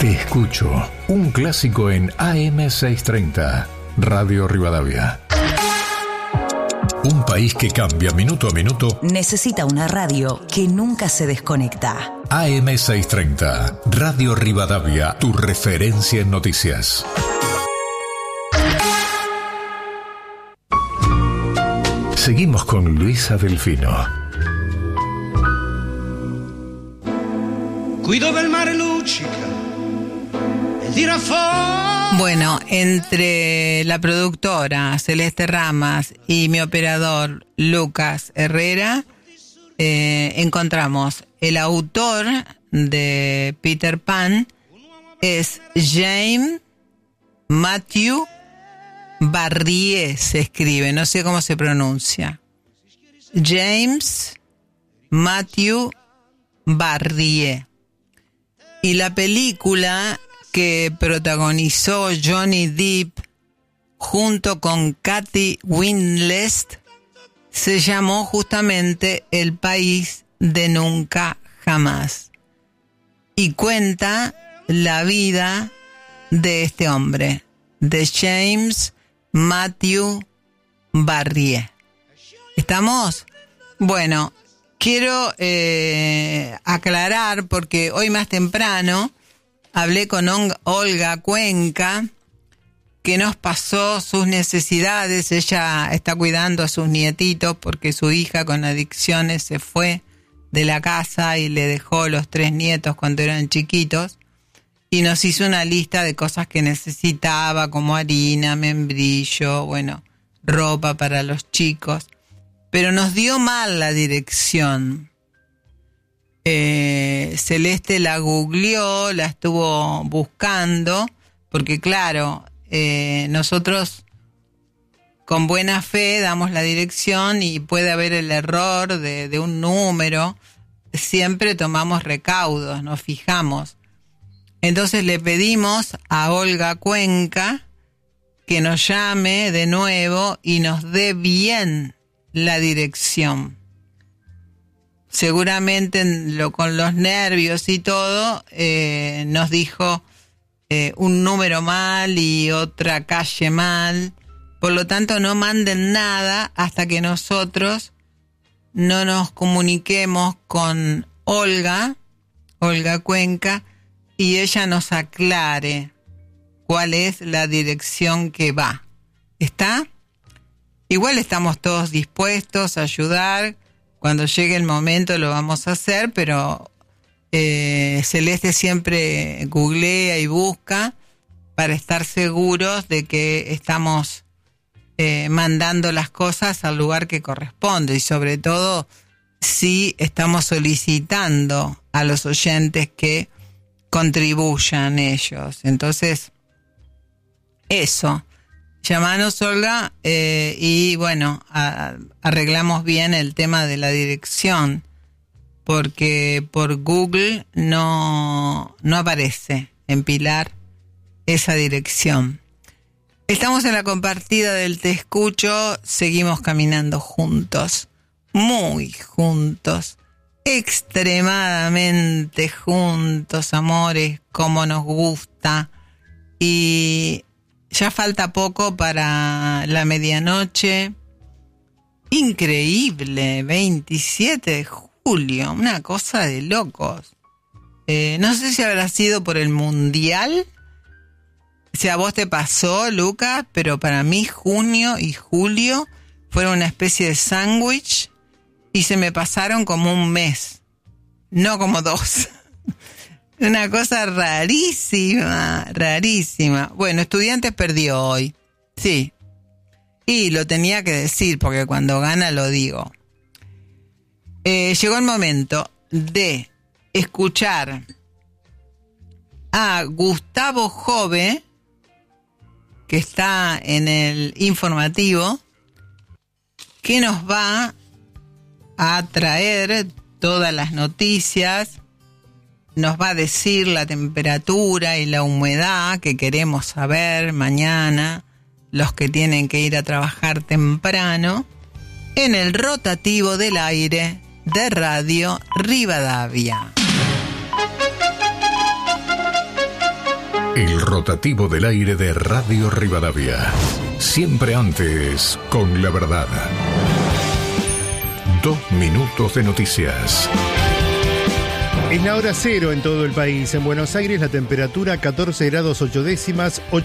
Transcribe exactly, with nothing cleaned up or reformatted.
Te escucho, un clásico en A M seiscientos treinta, Radio Rivadavia. Un país que cambia minuto a minuto necesita una radio que nunca se desconecta. A M seiscientos treinta, Radio Rivadavia, tu referencia en noticias. Seguimos con Luisa Delfino. Guido del mare luccica el girafón. Bueno, entre la productora Celeste Ramas y mi operador Lucas Herrera, eh, encontramos el autor de Peter Pan es James Matthew Barrie, se escribe, no sé cómo se pronuncia. James Matthew Barrie. Y la película que protagonizó Johnny Depp junto con Kathy Winslet se llamó justamente El País de Nunca Jamás y cuenta la vida de este hombre, de James Matthew Barrie. ¿Estamos? Bueno, quiero eh, aclarar, porque hoy más temprano hablé con Olga Cuenca, que nos pasó sus necesidades. Ella está cuidando a sus nietitos porque su hija con adicciones se fue de la casa y le dejó los tres nietos cuando eran chiquitos. Y nos hizo una lista de cosas que necesitaba, como harina, membrillo, bueno, ropa para los chicos. Pero nos dio mal la dirección. Eh, Celeste la googleó, la estuvo buscando, porque claro, eh, nosotros con buena fe damos la dirección y puede haber el error de, de un número. Siempre tomamos recaudos, nos fijamos. Entonces le pedimos a Olga Cuenca que nos llame de nuevo y nos dé bien la dirección. Seguramente lo, con los nervios y todo, eh, nos dijo eh, un número mal y otra calle mal. Por lo tanto, no manden nada hasta que nosotros no nos comuniquemos con Olga, Olga Cuenca, y ella nos aclare cuál es la dirección que va. ¿Está? Igual estamos todos dispuestos a ayudar. Cuando llegue el momento lo vamos a hacer, pero eh, Celeste siempre googlea y busca para estar seguros de que estamos eh, mandando las cosas al lugar que corresponde, y sobre todo si estamos solicitando a los oyentes que contribuyan ellos. Entonces, eso. Llamanos, Olga, eh, y bueno, a, arreglamos bien el tema de la dirección, porque por Google no, no aparece en Pilar esa dirección. Estamos en la compartida del Te Escucho, seguimos caminando juntos, muy juntos, extremadamente juntos, amores, como nos gusta. Y ya falta poco para la medianoche. Increíble, veintisiete de julio, una cosa de locos. Eh, no sé si habrá sido por el Mundial, si a vos te pasó, Lucas, pero para mí junio y julio fueron una especie de sándwich y se me pasaron como un mes, no como dos. Una cosa rarísima, rarísima. Bueno, Estudiantes perdió hoy, sí. Y lo tenía que decir, porque cuando gana lo digo. Eh, llegó el momento de escuchar a Gustavo Jove, que está en el informativo, que nos va a traer todas las noticias, nos va a decir la temperatura y la humedad que queremos saber mañana, los que tienen que ir a trabajar temprano, en el rotativo del aire de Radio Rivadavia. El rotativo del aire de Radio Rivadavia. Siempre antes, con la verdad. Dos minutos de noticias. Es la hora cero en todo el país. En Buenos Aires la temperatura catorce grados ocho décimas.